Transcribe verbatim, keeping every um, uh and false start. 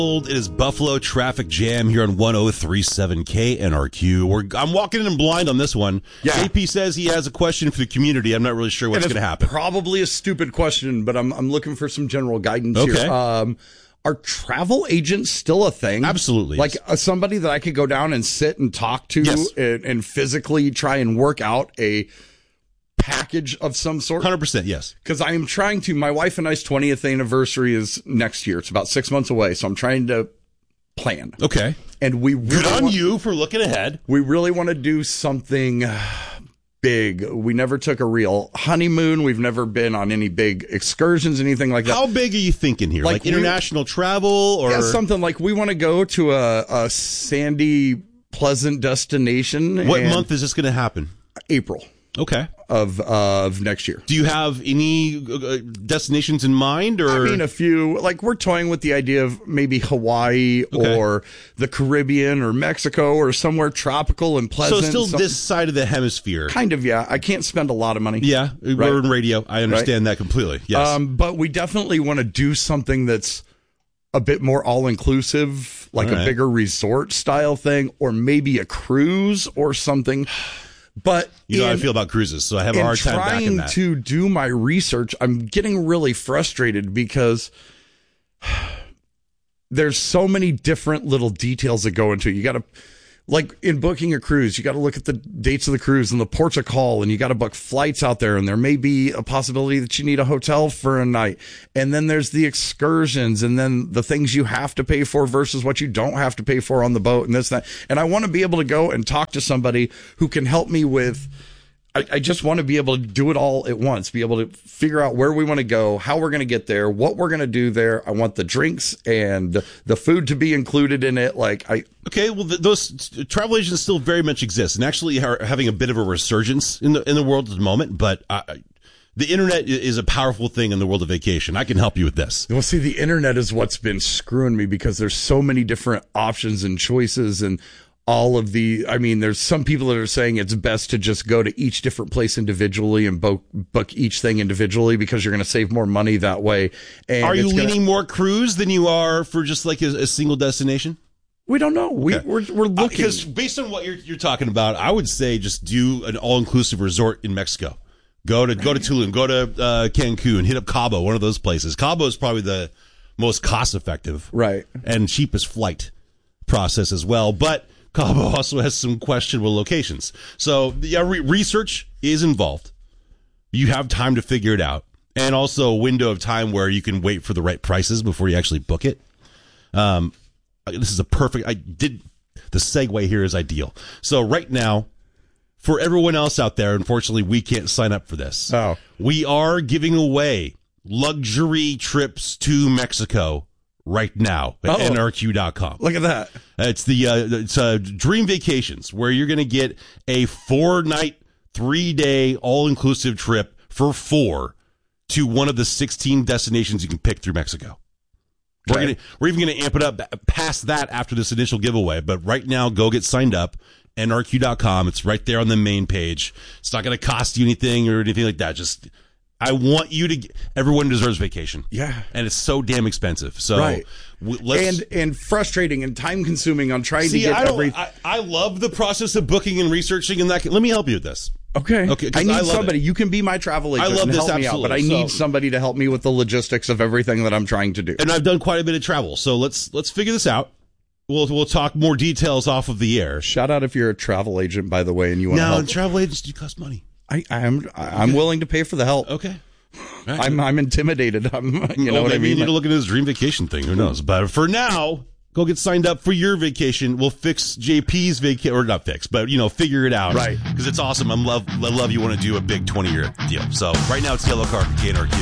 It is Buffalo Traffic Jam here on one oh three point seven K N R Q. We're, I'm walking in blind on this one. Yeah. J P says he has a question for the community. I'm not really sure what's going to happen. Probably a stupid question, but I'm I'm looking for some general guidance Okay. here. Um, are travel agents still a thing? Absolutely. Like uh, somebody that I could go down and sit and talk to Yes. and, and physically try and work out a package of some sort? one hundred percent, yes. Because I am trying to, my wife and I's twentieth anniversary is next year. It's about six months away. So I'm trying to plan. Okay. And we really Good on want, you for looking ahead. we really want to do something big. We never took a real honeymoon. We've never been on any big excursions, anything like that. How big are you thinking here? Like, Like we- international travel or Yeah, something like we want to go to a, a sandy, pleasant destination. what in month is this going to happen? April Okay. of uh, of next year. Do you have any uh, destinations in mind or I mean, a few, like we're toying with the idea of maybe Hawaii Okay. or the Caribbean or Mexico or somewhere tropical and so pleasant. still some- this side of the hemisphere? kind of, yeah. I can't spend a lot of money. Yeah, Right. we're in radio. I understand that completely. Yes. Um, but we definitely want to do something that's a bit more all-inclusive, like All a right. bigger resort style thing, or maybe a cruise or something. But you know how I in- feel about cruises, so I have a in hard time backing trying that. to do my research, I'm getting really frustrated because there's so many different little details that go into it. You got to, like in booking a cruise, you got to look at the dates of the cruise and the ports of call, and you got to book flights out there. And there may be a possibility that you need a hotel for a night. And then there's the excursions, and then the things you have to pay for versus what you don't have to pay for on the boat, and this, that. And I want to be able to go and talk to somebody who can help me with. I, I just want to be able to do it all at once, be able to figure out where we want to go, how we're going to get there, what we're going to do there. I want the drinks and the, the food to be included in it. Like I, Okay, well, th- those t- travel agents still very much exist, and actually are having a bit of a resurgence in the in the world at the moment. But uh, the internet i- is a powerful thing in the world of vacation. I can help you with this. well, see, the internet is what's been screwing me because there's so many different options and choices and all of the, I mean, there's some people that are saying it's best to just go to each different place individually and book, book each thing individually because you're going to save more money that way. And Are you it's gonna- leaning more cruise than you are for just like a, a single destination? We don't know. We, Okay. we're, we're looking. Because based on what you're, you're talking about, I would say just do an all-inclusive resort in Mexico. Go to go to Tulum, go to uh, Cancun, hit up Cabo, one of those places. Cabo is probably the most cost-effective, Right. and cheapest flight process as well. But Cabo also has some questionable locations. So yeah, re- research is involved. You have time to figure it out, and also a window of time where you can wait for the right prices before you actually book it. Um, this is a perfect. I did the segue here is ideal. So right now, for everyone else out there, unfortunately, we can't sign up for this. Oh. We are giving away luxury trips to Mexico right now at Oh. N R Q dot com. Look at that. It's the uh, it's uh, Dream Vacations, where you're going to get a four night, three day, all inclusive trip for four to one of the sixteen destinations you can pick through Mexico. We're Okay. gonna we're even going to amp it up past that after this initial giveaway. But right now, go get signed up. N R Q dot com. It's right there on the main page. It's not going to cost you anything or anything like that. Just I want you to. Get, everyone deserves vacation. Yeah. and it's so damn expensive. So Right. w- let's. And and frustrating and time consuming on trying See, to get I, don't, every. I, I love the process of booking and researching and that. Let me help you with this. Okay. Okay, 'cause I need I love somebody. it. You can be my travel agent I love and this, help me out, but I absolutely. need So- somebody to help me with the logistics of everything that I'm trying to do. And I've done quite a bit of travel, so let's let's figure this out. We'll we'll talk more details off of the air. Shout out if you're a travel agent, by the way, and you want to Now, help. travel agents do cost money. I, I'm I'm willing to pay for the help. Okay. All right. I'm I'm intimidated. I'm you know Well, what I maybe you mean. need to look into this dream vacation thing. Who knows? But for now, go get signed up for your vacation. We'll fix J P's vacation, or not fix, but you know, figure it out. Right. Because it's awesome. I'm love. I love you want to do a big twenty year deal. So right now it's Yellow Card, K N R Q.